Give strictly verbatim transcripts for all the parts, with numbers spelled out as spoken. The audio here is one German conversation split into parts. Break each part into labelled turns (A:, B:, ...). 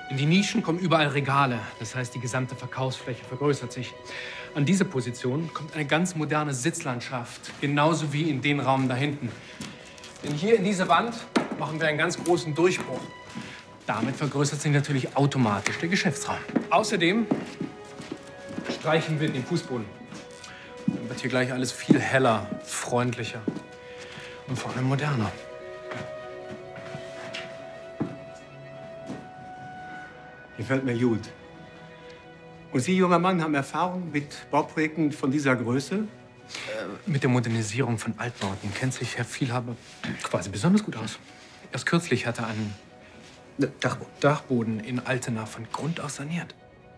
A: In die Nischen kommen überall Regale. Das heißt, die gesamte Verkaufsfläche vergrößert sich. An diese Position kommt eine ganz moderne Sitzlandschaft. Genauso wie in den Raum da hinten. Denn hier in diese Wand machen wir einen ganz großen Durchbruch. Damit vergrößert sich natürlich automatisch der Geschäftsraum. Außerdem streichen wir den Fußboden. Dann wird hier gleich alles viel heller, freundlicher und vor allem moderner.
B: Gefällt mir gut. Und Sie, junger Mann, haben Erfahrung mit Bauprojekten von dieser Größe?
A: Äh, mit der Modernisierung von Altbauten kennt sich Herr Vielhaber quasi besonders gut aus. Erst kürzlich hat er einen Dachboden, Dachboden in Altena von Grund aus saniert.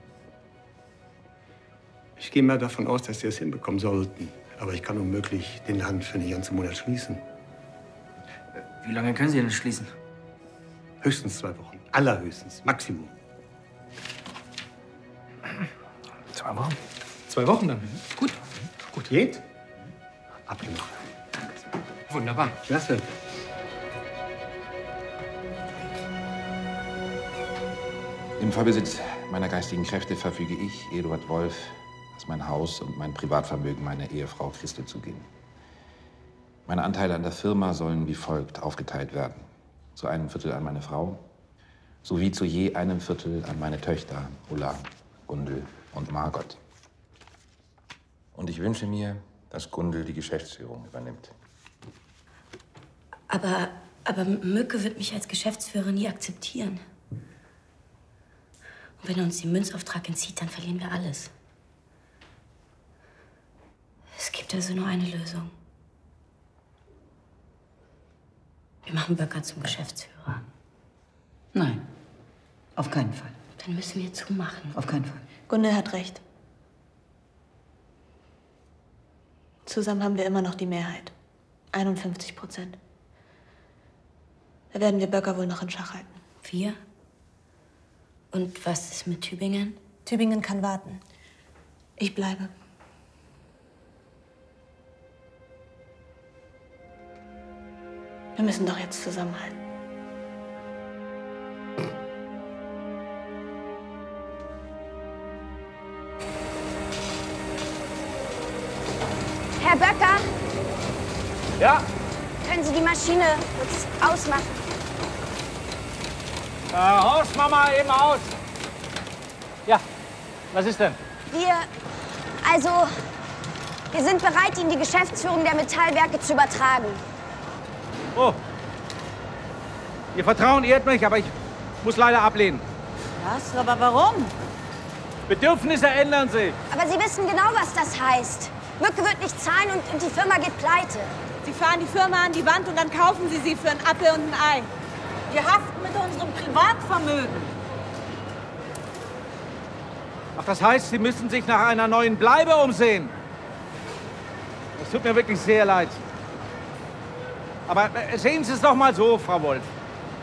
B: Ich gehe mal davon aus, dass Sie es hinbekommen sollten. Aber ich kann unmöglich den Laden für den ganzen Monat schließen.
C: Wie lange können Sie denn schließen?
B: Höchstens zwei Wochen. Allerhöchstens. Maximum.
A: Zwei Wochen. Zwei Wochen dann. Gut. Gut.
B: Geht? Abgemacht.
A: Wunderbar.
B: Klasse.
D: Im Vollbesitz meiner geistigen Kräfte verfüge ich, Eduard Wolf, dass mein Haus und mein Privatvermögen meiner Ehefrau Christel zugehen. Meine Anteile an der Firma sollen wie folgt aufgeteilt werden. Zu einem Viertel an meine Frau, sowie zu je einem Viertel an meine Töchter Ulla, Gundel und Margot. Und ich wünsche mir, dass Gundel die Geschäftsführung übernimmt.
E: Aber, aber Mücke wird mich als Geschäftsführer nie akzeptieren. Und wenn er uns den Münzauftrag entzieht, dann verlieren wir alles. Es gibt also nur eine Lösung. Wir machen Böcker zum Geschäftsführer.
F: Nein, auf keinen Fall.
E: Dann müssen wir zumachen.
F: Auf keinen Fall.
G: Gundel hat recht. Zusammen haben wir immer noch die Mehrheit. einundfünfzig Prozent. Da werden wir Böcker wohl noch in Schach halten.
E: Wir? Und was ist mit Tübingen?
G: Tübingen kann warten. Ich bleibe. Wir müssen doch jetzt zusammenhalten.
H: Herr Böcker?
I: Ja?
H: Können Sie die Maschine kurz ausmachen?
I: Äh, Horst, mach mal eben aus. Ja, was ist denn?
H: Wir, also, wir sind bereit, Ihnen die Geschäftsführung der Metallwerke zu übertragen.
I: Oh. Ihr Vertrauen ehrt mich, aber ich muss leider ablehnen.
F: Was? Aber warum?
I: Bedürfnisse ändern sich.
H: Aber Sie wissen genau, was das heißt. Mücke wird nicht zahlen und, und die Firma geht pleite.
J: Sie fahren die Firma an die Wand und dann kaufen Sie sie für einen Apfel und ein Ei.
F: Wir haften mit unserem Privatvermögen.
I: Ach, das heißt, Sie müssen sich nach einer neuen Bleibe umsehen. Das tut mir wirklich sehr leid. Aber sehen Sie es doch mal so, Frau Wolf.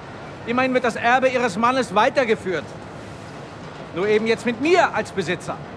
I: Immerhin wird das Erbe Ihres Mannes weitergeführt. Nur eben jetzt mit mir als Besitzer.